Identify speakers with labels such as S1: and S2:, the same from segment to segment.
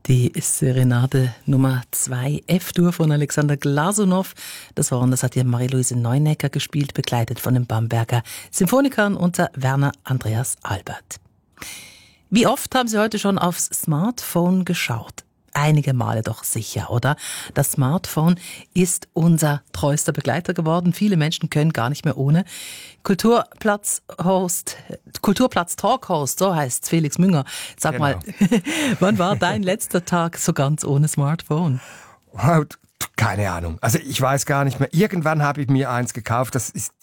S1: Die Serenade Nummer 2 F-Dur von Alexander Glasunow. Das hat hier Marie-Louise Neunecker gespielt, begleitet von den Bamberger Symphonikern unter Werner Andreas Albert. Wie oft haben Sie heute schon aufs Smartphone geschaut? Einige Male doch sicher, oder? Das Smartphone ist unser treuester Begleiter geworden. Viele Menschen können gar nicht mehr ohne. Kulturplatz-Talkhost, so heißt's, Felix Münger. Sag mal, wann war dein letzter Tag so ganz ohne Smartphone?
S2: Keine Ahnung. Also ich weiß gar nicht mehr. Irgendwann habe ich mir eins gekauft, das ist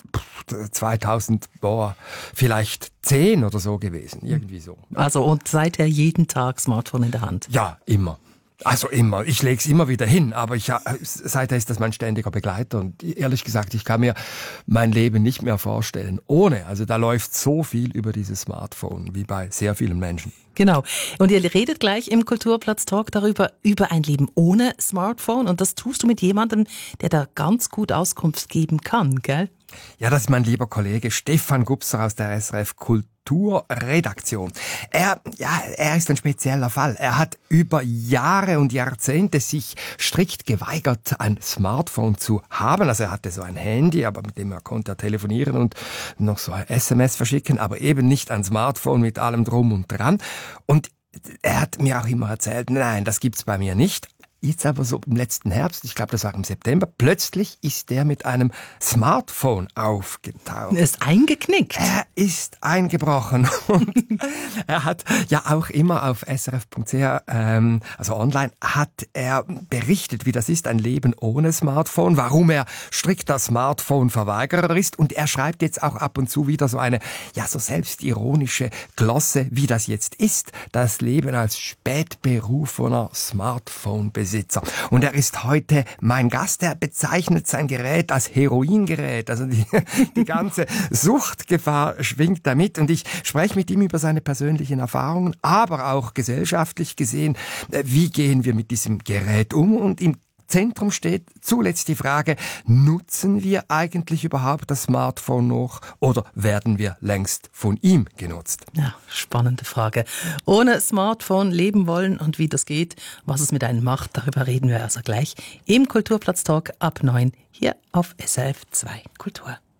S2: 2000, vielleicht 10 oder so gewesen. Irgendwie so.
S1: Also und seither jeden Tag Smartphone in der Hand?
S2: Ja, immer. Also immer. Ich lege es immer wieder hin, aber seither ist das mein ständiger Begleiter und ehrlich gesagt, ich kann mir mein Leben nicht mehr vorstellen ohne. Also da läuft so viel über dieses Smartphone, wie bei sehr vielen Menschen.
S1: Genau. Und ihr redet gleich im Kulturplatz-Talk über ein Leben ohne Smartphone und das tust du mit jemandem, der da ganz gut Auskunft geben kann, gell?
S2: Ja, das ist mein lieber Kollege Stefan Gubser aus der SRF Kulturredaktion. Er ist ein spezieller Fall. Er hat über Jahre und Jahrzehnte sich strikt geweigert, ein Smartphone zu haben. Also er hatte so ein Handy, aber mit dem konnte er telefonieren und noch so ein SMS verschicken, aber eben nicht ein Smartphone mit allem drum und dran. Und er hat mir auch immer erzählt, nein, das gibt's bei mir nicht. Jetzt aber so im letzten Herbst, ich glaube, das war im September, plötzlich ist er mit einem Smartphone aufgetaucht.
S1: Er ist eingeknickt.
S2: Er ist eingebrochen. Und er hat ja auch immer auf srf.ch, also online, hat er berichtet, wie das ist, ein Leben ohne Smartphone, warum er strikter Smartphone-Verweigerer ist. Und er schreibt jetzt auch ab und zu wieder so eine, so selbstironische Glosse, wie das jetzt ist, das Leben als spätberufener Smartphone-Besitzer. Und er ist heute mein Gast. Er bezeichnet sein Gerät als Heroingerät. Also die ganze Suchtgefahr schwingt damit. Und ich spreche mit ihm über seine persönlichen Erfahrungen, aber auch gesellschaftlich gesehen, wie gehen wir mit diesem Gerät um? Und im Zentrum steht zuletzt die Frage, nutzen wir eigentlich überhaupt das Smartphone noch oder werden wir längst von ihm genutzt?
S1: Ja, spannende Frage. Ohne Smartphone leben wollen und wie das geht, was es mit einem macht, darüber reden wir also gleich im Kulturplatz-Talk ab 9 hier auf SRF 2 Kultur.